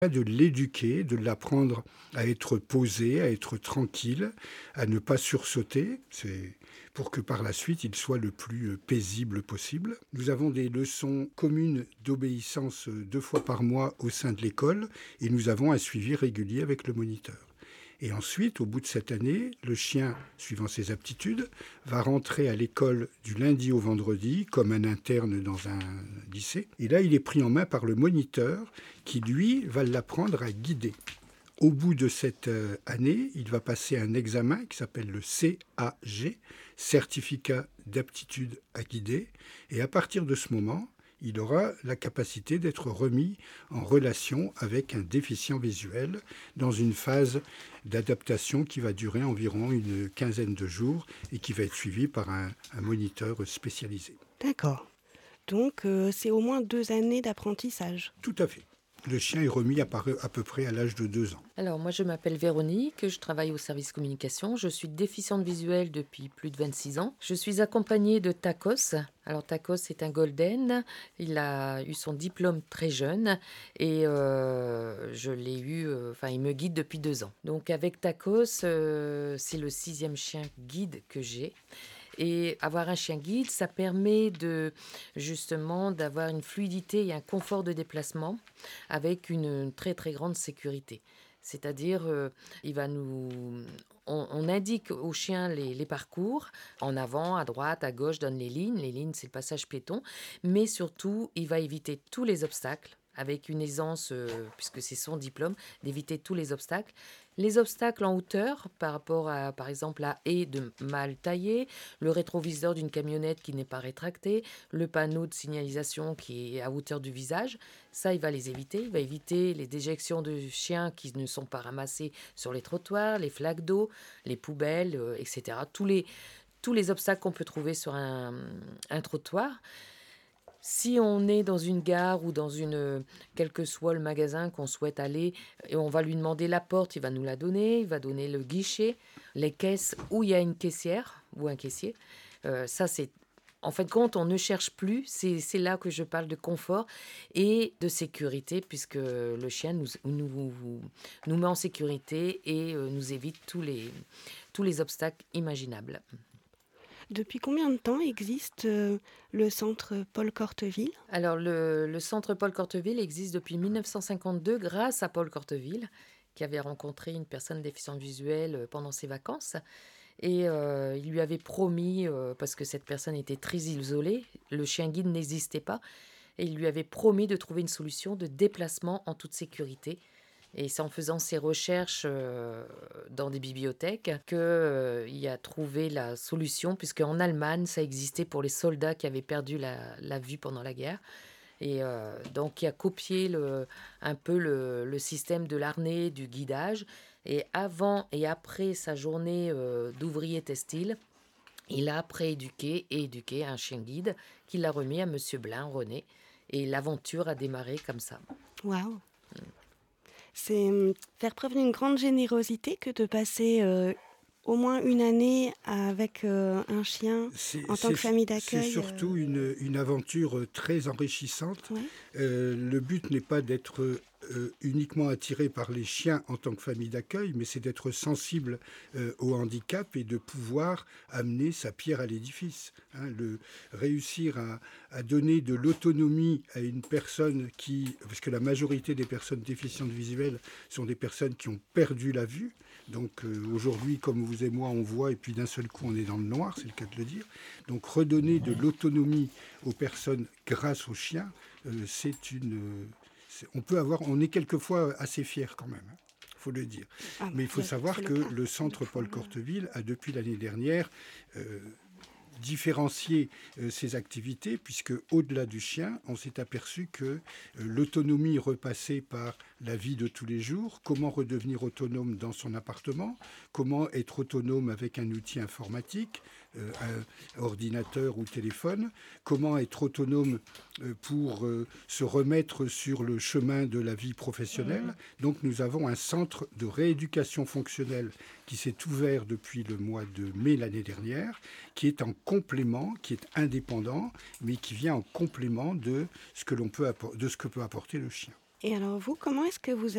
De l'éduquer, de l'apprendre à être posé, à être tranquille, à ne pas sursauter. C'est pour que par la suite, il soit le plus paisible possible. Nous avons des leçons communes d'obéissance 2 fois par mois au sein de l'école et nous avons un suivi régulier avec le moniteur. Et ensuite, au bout de cette année, le chien, suivant ses aptitudes, va rentrer à l'école du lundi au vendredi, comme un interne dans un lycée. Et là, il est pris en main par le moniteur qui, lui, va l'apprendre à guider. Au bout de cette année, il va passer un examen qui s'appelle le CAG, Certificat d'aptitude à guider. Et à partir de ce moment, il aura la capacité d'être remis en relation avec un déficient visuel dans une phase d'adaptation qui va durer environ une quinzaine de jours et qui va être suivie par un moniteur spécialisé. D'accord. Donc, c'est au moins 2 années d'apprentissage. Tout à fait. Le chien est remis à peu près à l'âge de 2 ans. Alors moi je m'appelle Véronique, je travaille au service communication, je suis déficiente visuelle depuis plus de 26 ans. Je suis accompagnée de Tacos. Alors Tacos c'est un golden, il a eu son diplôme très jeune et je l'ai eu, il me guide depuis 2 ans. Donc avec Tacos, c'est le 6e chien guide que j'ai. Et avoir un chien guide, ça permet justement d'avoir une fluidité et un confort de déplacement avec une très très grande sécurité. C'est-à-dire, il va on indique au chien les parcours, en avant, à droite, à gauche, donne les lignes. Les lignes, c'est le passage piéton. Mais surtout, il va éviter tous les obstacles avec une aisance, puisque c'est son diplôme, d'éviter tous les obstacles. Les obstacles en hauteur, par rapport à, par exemple, la haie de mal taillée, le rétroviseur d'une camionnette qui n'est pas rétracté, le panneau de signalisation qui est à hauteur du visage, ça, il va les éviter. Il va éviter les déjections de chiens qui ne sont pas ramassés sur les trottoirs, les flaques d'eau, les poubelles, etc. Tous les obstacles qu'on peut trouver sur un trottoir. Si on est dans une gare ou quel que soit le magasin qu'on souhaite aller, et on va lui demander la porte, il va nous la donner, il va donner le guichet, les caisses où il y a une caissière ou un caissier. Ça, c'est en fin de compte, on ne cherche plus. C'est là que je parle de confort et de sécurité, puisque le chien nous met en sécurité et nous évite tous les obstacles imaginables. Depuis combien de temps existe le centre Paul Corteville? Alors, le centre Paul Corteville existe depuis 1952 grâce à Paul Corteville, qui avait rencontré une personne déficiente visuelle pendant ses vacances. Et il lui avait promis, parce que cette personne était très isolée, le chien guide n'existait pas, et il lui avait promis de trouver une solution de déplacement en toute sécurité. Et c'est en faisant ses recherches dans des bibliothèques qu'il a trouvé la solution, puisque en Allemagne, ça existait pour les soldats qui avaient perdu la vue pendant la guerre. Et donc, il a copié un peu le système de l'harnais, du guidage. Et avant et après sa journée d'ouvrier textile, il a prééduqué et éduqué un chien guide qu'il a remis à Monsieur Blin, René. Et l'aventure a démarré comme ça. Waouh! C'est faire preuve d'une grande générosité que de passer au moins une année avec un chien en tant que famille C'est d'accueil. surtout une aventure très enrichissante. Ouais. Le but n'est pas d'être uniquement attiré par les chiens en tant que famille d'accueil, mais c'est d'être sensible au handicap et de pouvoir amener sa pierre à l'édifice. Réussir à donner de l'autonomie à une personne parce que la majorité des personnes déficientes visuelles sont des personnes qui ont perdu la vue. Donc aujourd'hui, comme vous et moi, on voit et puis d'un seul coup, on est dans le noir, c'est le cas de le dire. Donc redonner de l'autonomie aux personnes grâce aux chiens, on est quelquefois assez fiers quand même, faut le dire. Mais il faut savoir que le centre Paul Corteville a depuis l'année dernière différencier ses activités, puisque au-delà du chien, on s'est aperçu que l'autonomie repassait par la vie de tous les jours, comment redevenir autonome dans son appartement, comment être autonome avec un outil informatique, un ordinateur ou téléphone, comment être autonome pour se remettre sur le chemin de la vie professionnelle. Donc nous avons un centre de rééducation fonctionnelle qui s'est ouvert depuis le mois de mai l'année dernière, qui est en complément, qui est indépendant, mais qui vient en complément de ce que peut apporter le chien. Et alors vous, comment est-ce que vous